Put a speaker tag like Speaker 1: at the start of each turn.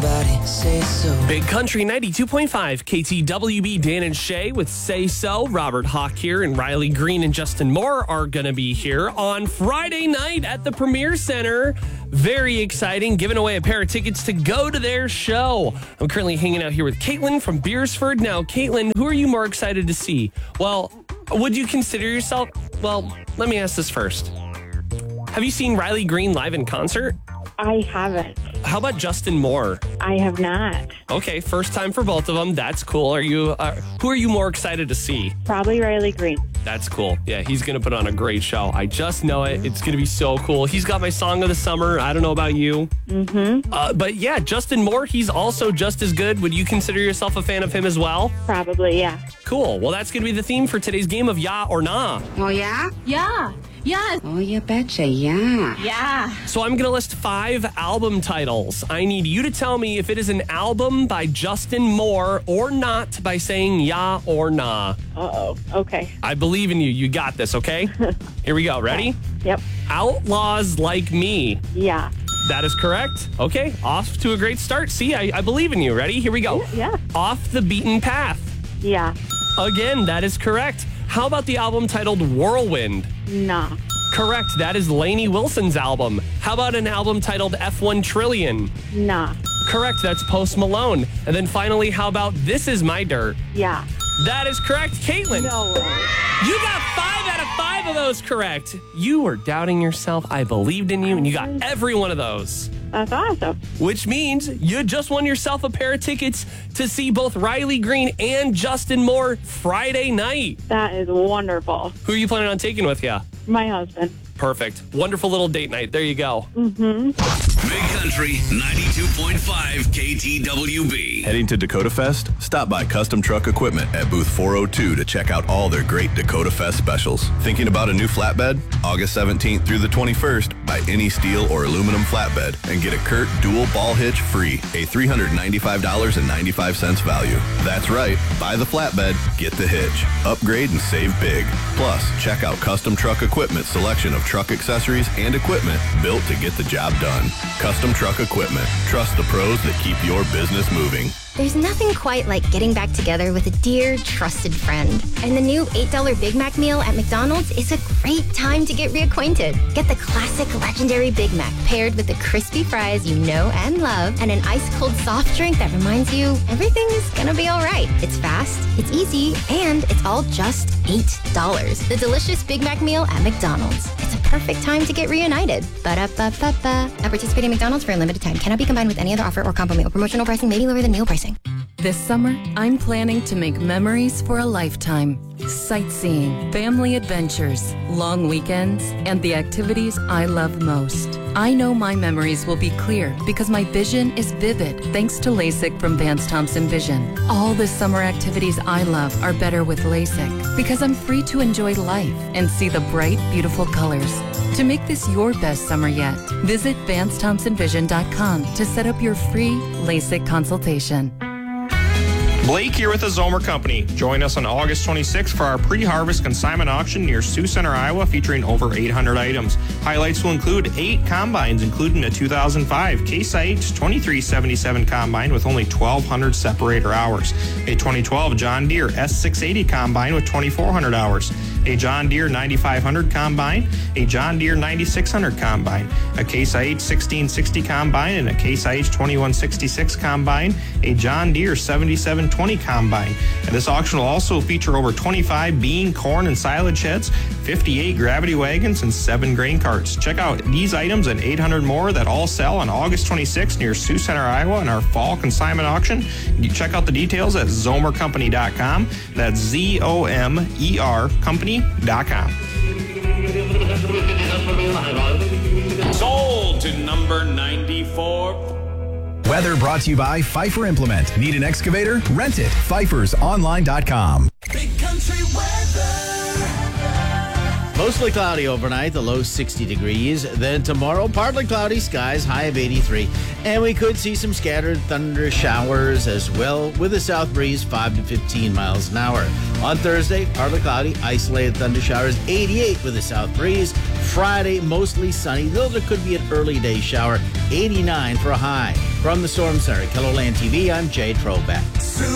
Speaker 1: somebody say so.
Speaker 2: Big Country 92.5 KTWB. Dan and Shay with Say So. Robert Hawk here, and Riley Green and Justin Moore are going to be here on Friday night at the Premier Center. Very exciting, giving away a pair of tickets to go to their show. I'm currently hanging out here with Caitlin from Beersford. Now, Caitlin, who are you more excited to see? Well, would you consider yourself... Well, let me ask this first. Have you seen Riley Green live in concert?
Speaker 3: I haven't.
Speaker 2: How about Justin Moore?
Speaker 3: I have not.
Speaker 2: Okay, first time for both of them. That's cool. Are you? Who are you more excited to see?
Speaker 3: Probably Riley Green.
Speaker 2: That's cool. Yeah, he's going to put on a great show. I just know it. It's going to be so cool. He's got my song of the summer. I don't know about you.
Speaker 3: Mm-hmm.
Speaker 2: But yeah, Justin Moore, he's also just as good. Would you consider yourself a fan of him as well?
Speaker 3: Probably, yeah.
Speaker 2: Cool. Well, that's going to be the theme for today's game of Yeah or Nah.
Speaker 4: Oh, yeah?
Speaker 5: Yeah. Yeah.
Speaker 4: Oh, you betcha, yeah.
Speaker 5: Yeah.
Speaker 2: So I'm going to list 5 album titles. I need you to tell me if it is an album by Justin Moore or not by saying yeah or nah.
Speaker 3: Uh-oh. Okay.
Speaker 2: I believe in you. You got this, okay? Here we go. Ready?
Speaker 3: Yep.
Speaker 2: Outlaws Like Me.
Speaker 3: Yeah.
Speaker 2: That is correct. Okay. Off to a great start. See, I believe in you. Ready? Here we go.
Speaker 3: Yeah.
Speaker 2: Off the Beaten Path.
Speaker 3: Yeah.
Speaker 2: Again, that is correct. How about the album titled Whirlwind?
Speaker 3: Nah.
Speaker 2: Correct. That is Lainey Wilson's album. How about an album titled F1 Trillion?
Speaker 3: Nah.
Speaker 2: Correct. That's Post Malone. And then finally, how about This Is My Dirt?
Speaker 3: Yeah.
Speaker 2: That is correct. Caitlin.
Speaker 3: No.
Speaker 2: You got 5 out of 5 of those correct. You were doubting yourself. I believed in you, and you got every one of those.
Speaker 3: That's awesome.
Speaker 2: Which means you just won yourself a pair of tickets to see both Riley Green and Justin Moore Friday night.
Speaker 3: That is wonderful.
Speaker 2: Who are you planning on taking with you?
Speaker 3: My husband.
Speaker 2: Perfect. Wonderful little date night. There you go.
Speaker 3: Mm-hmm.
Speaker 6: Big Country 92.5 KTWB.
Speaker 7: Heading to Dakota Fest? Stop by Custom Truck Equipment at booth 402 to check out all their great Dakota Fest specials. Thinking about a new flatbed? August 17th through the 21st, buy any steel or aluminum flatbed and get a Kurt dual ball hitch free, a $395.95 value. That's right, buy the flatbed, get the hitch. Upgrade and save big. Plus, check out Custom Truck Equipment's selection of truck accessories and equipment built to get the job done. Custom Truck Equipment. Trust the pros that keep your business moving.
Speaker 8: There's nothing quite like getting back together with a dear, trusted friend. And the new $8 Big Mac meal at McDonald's is a great time to get reacquainted. Get the classic legendary Big Mac paired with the crispy fries you know and love and an ice-cold soft drink that reminds you everything is gonna be all right. It's fast, it's easy, and it's all just $8. The delicious Big Mac meal at McDonald's. It's a perfect time to get reunited. Ba-da-ba-ba-ba. At participating McDonald's for a limited time. Cannot be combined with any other offer or combo meal. Promotional pricing may be lower than meal pricing.
Speaker 9: This summer, I'm planning to make memories for a lifetime. Sightseeing, family adventures, long weekends, and the activities I love most. I know my memories will be clear because my vision is vivid thanks to LASIK from Vance Thompson Vision. All the summer activities I love are better with LASIK because I'm free to enjoy life and see the bright, beautiful colors. To make this your best summer yet, visit VanceThompsonVision.com to set up your free LASIK consultation.
Speaker 10: Blake here with the Zomer Company. Join us on August 26th for our pre-harvest consignment auction near Sioux Center, Iowa, featuring over 800 items. Highlights will include 8 combines, including a 2005 Case IH 2377 combine with only 1,200 separator hours, a 2012 John Deere S680 combine with 2,400 hours, a John Deere 9500 combine, a John Deere 9600 combine, a Case IH 1660 combine, and a Case IH 2166 combine, a John Deere 7720 combine. And this auction will also feature over 25 bean, corn, and silage sheds, 58 gravity wagons, and 7 grain carts. Check out these items and 800 more that all sell on August 26th near Sioux Center, Iowa in our fall consignment auction. You check out the details at zomercompany.com. That's ZOMER company.com.
Speaker 6: Sold to number 94.
Speaker 11: Weather brought to you by Pfeiffer Implement. Need an excavator? Rent it. PfeiffersOnline.com.
Speaker 1: Big Country weather.
Speaker 12: Mostly cloudy overnight, the low 60 degrees. Then tomorrow, partly cloudy skies, high of 83. And we could see some scattered thunder showers as well, with a south breeze 5 to 15 miles an hour. On Thursday, partly cloudy, isolated thunder showers, 88 with a south breeze. Friday, mostly sunny, though there could be an early day shower, 89 for a high. From the Storm Center, Kelloland TV, I'm Jay Trobeck.